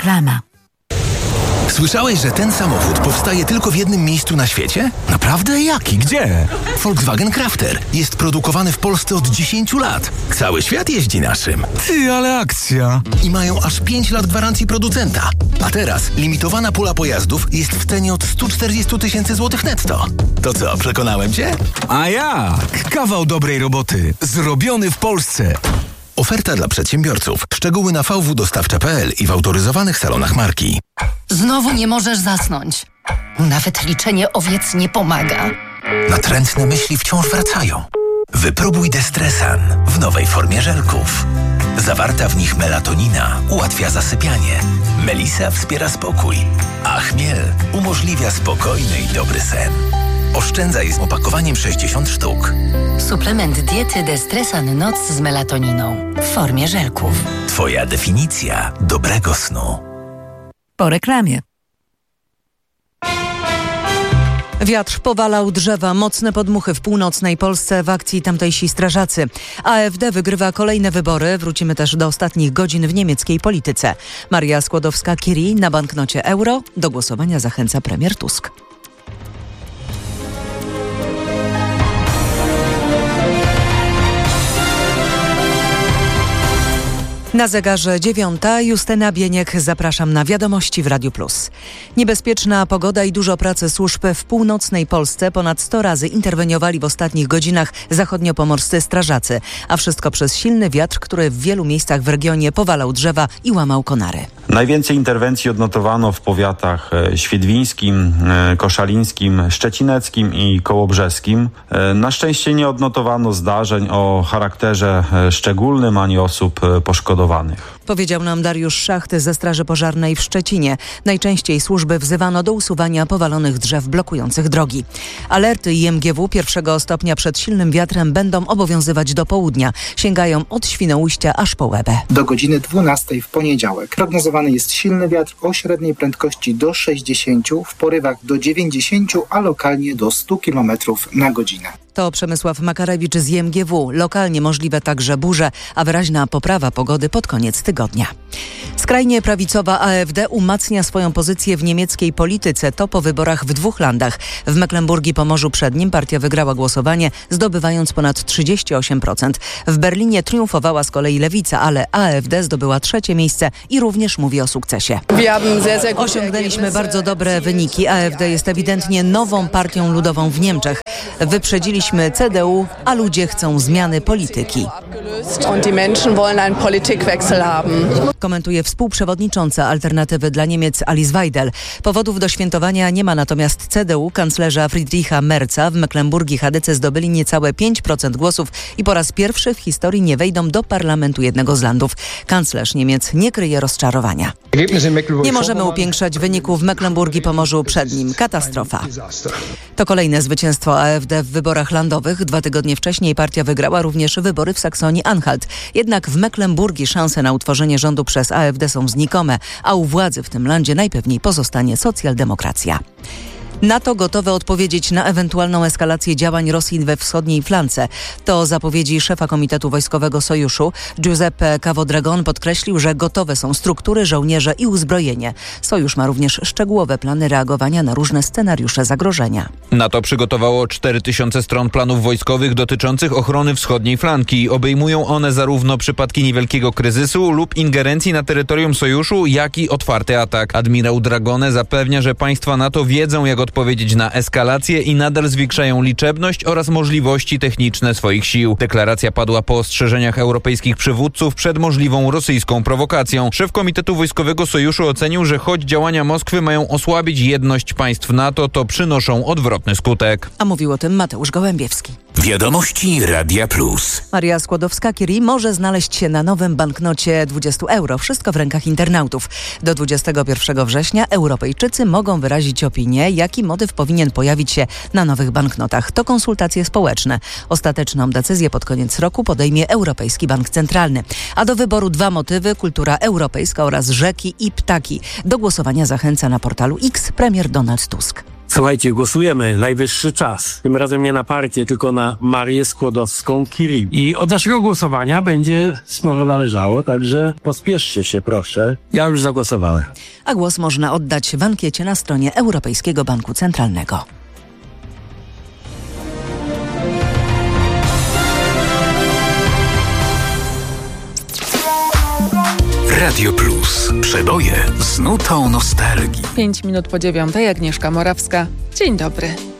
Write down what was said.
Reklama. Słyszałeś, że ten samochód powstaje tylko w jednym miejscu na świecie? Naprawdę? Jaki? Gdzie? Volkswagen Crafter. Jest produkowany w Polsce od 10 lat. Cały świat jeździ naszym. Ty, ale akcja. I mają aż 5 lat gwarancji producenta. A teraz limitowana pula pojazdów jest w cenie od 140 000 złotych netto. To co, przekonałem cię? A jak? Kawał dobrej roboty. Zrobiony w Polsce. Oferta dla przedsiębiorców. Szczegóły na vwdostawcze.pl i w autoryzowanych salonach marki. Znowu nie możesz zasnąć. Nawet liczenie owiec nie pomaga. Natrętne myśli wciąż wracają. Wypróbuj Destresan w nowej formie żelków. Zawarta w nich melatonina ułatwia zasypianie. Melisa wspiera spokój, a chmiel umożliwia spokojny i dobry sen. Oszczędzaj z opakowaniem 60 sztuk. Suplement diety Destresan Noc z melatoniną w formie żelków. Twoja definicja dobrego snu. Po reklamie. Wiatr powalał drzewa, mocne podmuchy w północnej Polsce, w akcji tamtejsi strażacy. AfD wygrywa kolejne wybory. Wrócimy też do ostatnich godzin w niemieckiej polityce. Maria Skłodowska-Curie na banknocie euro. Do głosowania zachęca premier Tusk. Na zegarze 9:00, Justyna Bieniek, zapraszam na wiadomości w Radiu Plus. Niebezpieczna pogoda i dużo pracy służb w północnej Polsce. Ponad 100 razy interweniowali w ostatnich godzinach zachodniopomorscy strażacy. A wszystko przez silny wiatr, który w wielu miejscach w regionie powalał drzewa i łamał konary. Najwięcej interwencji odnotowano w powiatach świdwińskim, koszalińskim, szczecineckim i kołobrzeskim. Na szczęście nie odnotowano zdarzeń o charakterze szczególnym ani osób poszkodowanych. Powiedział nam Dariusz Szacht ze Straży Pożarnej w Szczecinie. Najczęściej służby wzywano do usuwania powalonych drzew blokujących drogi. Alerty IMGW pierwszego stopnia przed silnym wiatrem będą obowiązywać do południa. Sięgają od Świnoujścia aż po Łebę. Do godziny 12 w poniedziałek prognozowany jest silny wiatr o średniej prędkości do 60, w porywach do 90, a lokalnie do 100 km na godzinę. To Przemysław Makarewicz z IMGW. Lokalnie możliwe także burze, a wyraźna poprawa pogody pod koniec tygodnia. Skrajnie prawicowa AfD umacnia swoją pozycję w niemieckiej polityce. To po wyborach w 2 landach. W Mecklenburgii-Pomorzu Przednim partia wygrała głosowanie, zdobywając ponad 38%. W Berlinie triumfowała z kolei Lewica, ale AfD zdobyła 3. miejsce i również mówi o sukcesie. Osiągnęliśmy bardzo dobre wyniki. AfD jest ewidentnie nową partią ludową w Niemczech. Wyprzedziliśmy CDU, a ludzie chcą zmiany polityki. Komentuje współprzewodnicząca Alternatywy dla Niemiec Alice Weidel. Powodów do świętowania nie ma, natomiast CDU kanclerza Friedricha Merza w Mecklenburgii Hadyce zdobyli niecałe 5% głosów i po raz pierwszy w historii nie wejdą do parlamentu jednego z landów. Kanclerz Niemiec nie kryje rozczarowania. Nie możemy upiększać wyników w Mecklenburgii-Pomorzu Przednim. Katastrofa. To kolejne zwycięstwo AfD w wyborach landowych. 2 tygodnie wcześniej partia wygrała również wybory w Saksonii-Anhalt. Jednak w Mecklenburgii szanse na utworzenie rządu przez AfD są znikome, a u władzy w tym landzie najpewniej pozostanie socjaldemokracja. NATO gotowe odpowiedzieć na ewentualną eskalację działań Rosji we wschodniej flance. To zapowiedzi szefa Komitetu Wojskowego Sojuszu. Giuseppe Cavodragon podkreślił, że gotowe są struktury, żołnierze i uzbrojenie. Sojusz ma również szczegółowe plany reagowania na różne scenariusze zagrożenia. NATO przygotowało 4000 stron planów wojskowych dotyczących ochrony wschodniej flanki. Obejmują one zarówno przypadki niewielkiego kryzysu lub ingerencji na terytorium Sojuszu, jak i otwarty atak. Admirał Dragone zapewnia, że państwa NATO wiedzą, jak odpowiedzieć na eskalację i nadal zwiększają liczebność oraz możliwości techniczne swoich sił. Deklaracja padła po ostrzeżeniach europejskich przywódców przed możliwą rosyjską prowokacją. Szef Komitetu Wojskowego Sojuszu ocenił, że choć działania Moskwy mają osłabić jedność państw NATO, to przynoszą odwrotny skutek. A mówił o tym Mateusz Gołębiewski. Wiadomości Radia Plus. Maria Skłodowska-Curie może znaleźć się na nowym banknocie 20 euro. Wszystko w rękach internautów. Do 21 września Europejczycy mogą wyrazić opinię, jaki motyw powinien pojawić się na nowych banknotach. To konsultacje społeczne. Ostateczną decyzję pod koniec roku podejmie Europejski Bank Centralny. A do wyboru 2 motywy: kultura europejska oraz rzeki i ptaki. Do głosowania zachęca na portalu X premier Donald Tusk. Słuchajcie, głosujemy. Najwyższy czas. Tym razem nie na partię, tylko na Marię Skłodowską-Curie. I od naszego głosowania będzie sporo należało, także pospieszcie się, proszę. Ja już zagłosowałem. A głos można oddać w ankiecie na stronie Europejskiego Banku Centralnego. Radio Plus. Przeboje z nutą nostalgii. 5 minut po 9:00. Agnieszka Morawska. Dzień dobry.